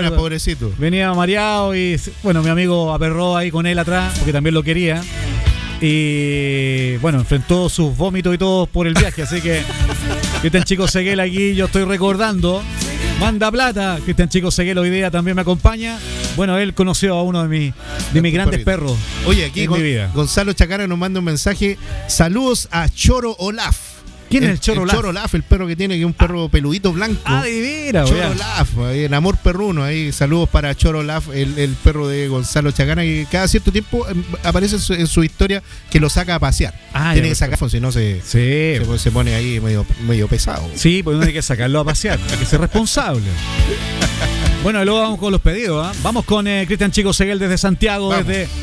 apenas, pobrecito. Venía mareado y, bueno, mi amigo aperró ahí con él atrás, porque también lo quería. Y, bueno, enfrentó sus vómitos y todo por el viaje, así que Cristian Chico Seguel aquí, yo estoy recordando. Manda plata, Cristian Chico Seguel hoy día también me acompaña. Bueno, él conoció a uno de mis grandes perros. Oye, aquí en mi vida. Gonzalo Chacara nos manda un mensaje. Saludos a Choro Olaf. ¿Quién es el Choro Olaf? Choro Olaf, el perro que tiene, que es un perro peludito blanco. Ah, de veras, Choro Olaf, el amor perruno. Ahí, saludos para Choro Olaf, el perro de Gonzalo Chacara, que cada cierto tiempo aparece en su historia que lo saca a pasear. Tiene que sacar, si no se pone ahí medio pesado. Sí, pues uno hay que sacarlo a pasear, hay que ser responsable. Bueno, y luego vamos con los pedidos. Vamos con Cristian Chico Seguel desde Santiago,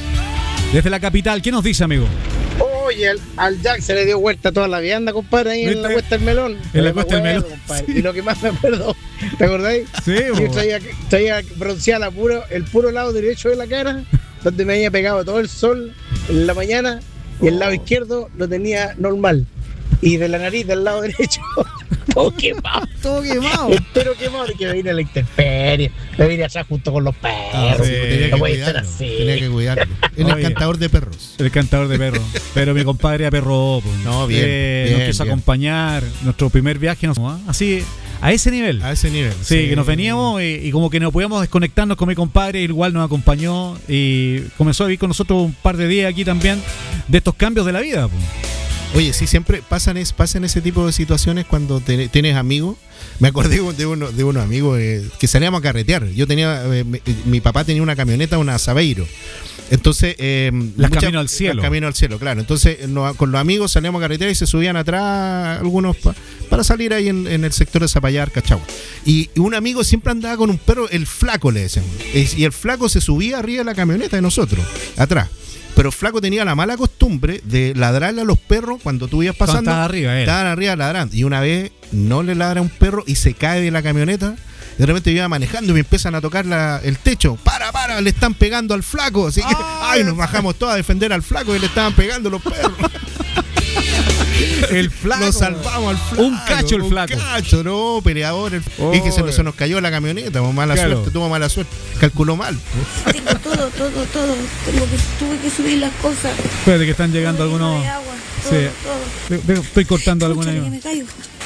desde la capital. ¿Qué nos dice, amigo? Oye, al Jack se le dio vuelta toda la vianda, compadre, ahí en la Cuesta del Melón. En la Cuesta del Melón. Sí. Y lo que más me acuerdo, ¿te acordáis? Sí, yo traía bronceada el puro lado derecho de la cara, donde me había pegado todo el sol en la mañana, y el lado izquierdo lo tenía normal. Y de la nariz del lado derecho, todo quemado. Todo quemado. Entero quemado, que me vine a la intemperie, me vine allá junto con los perros. Tenía que cuidarlo. El encantador de perros. El encantador de perros. Pero mi compadre aperró. No, bien. Nos quiso acompañar. Nuestro primer viaje, así, a ese nivel. A ese nivel. Sí, que nos veníamos y como que no podíamos desconectarnos con mi compadre, igual nos acompañó y comenzó a vivir con nosotros un par de días aquí también de estos cambios de la vida. Oye, sí, siempre pasan ese tipo de situaciones cuando tienes amigos. Me acordé de unos amigos que salíamos a carretear. Yo tenía, mi papá tenía una camioneta, una Sabeiro. Entonces, Camino al Cielo. Camino al Cielo, claro. Entonces, con los amigos salíamos a carretear y se subían atrás algunos para salir ahí en el sector de Zapallar, Cachagua. Y un amigo siempre andaba con un perro, el Flaco le decían. Y el Flaco se subía arriba de la camioneta de nosotros, atrás. Pero Flaco tenía la mala costumbre de ladrarle a los perros cuando tú ibas pasando. Estaban arriba ladrando. Y una vez no le ladra a un perro y se cae de la camioneta. De repente yo iba manejando y me empiezan a tocar el techo. ¡Para! Le están pegando al Flaco. Así que, nos bajamos todos a defender al Flaco y le estaban pegando los perros. El Flaco. Lo salvamos al Flaco. Un cacho el Flaco. Un cacho, no, peleador. Es que se nos cayó la camioneta. Tuvo mala suerte. Calculó mal. Tengo todo. Tuve que subir las cosas. Espérate que están llegando algunos. Todo. Estoy cortando algunas. Me caigo.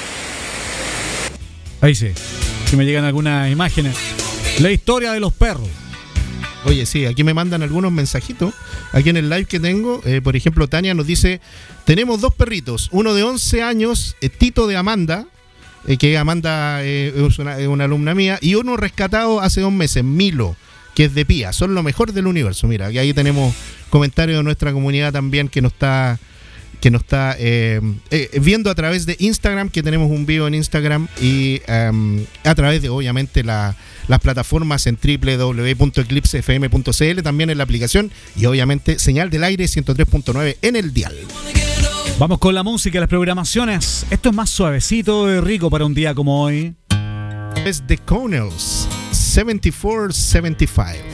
Ahí sí. Que me llegan algunas imágenes. La historia de los perros. Oye, sí, aquí me mandan algunos mensajitos. Aquí en el live que tengo, por ejemplo, Tania nos dice: tenemos 2 perritos, uno de 11 años, Tito de Amanda, que Amanda es una alumna mía, y uno rescatado hace 2 meses, Milo, que es de Pía. Son lo mejor del universo. Mira, aquí ahí tenemos comentarios de nuestra comunidad también que nos está viendo a través de Instagram, que tenemos un video en Instagram, y a través de, obviamente, las plataformas en www.eclipsefm.cl, también en la aplicación, y obviamente señal del aire 103.9 en el dial. Vamos con la música y las programaciones. Esto es más suavecito y rico para un día como hoy. Es The Connells, 7475.